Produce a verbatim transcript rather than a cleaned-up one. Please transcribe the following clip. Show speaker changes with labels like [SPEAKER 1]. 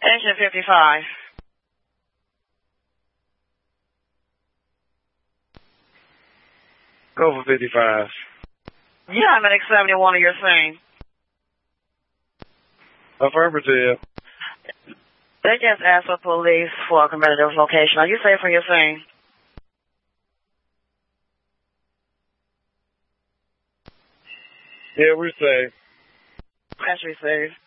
[SPEAKER 1] Engine fifty-five.
[SPEAKER 2] Go for fifty-five.
[SPEAKER 1] Yeah, I'm at seventy-one of your scene.
[SPEAKER 2] Affirmative.
[SPEAKER 1] They just asked for police for a competitive location. Are you safe for your scene?
[SPEAKER 2] Yeah, we're safe.
[SPEAKER 1] Press receive.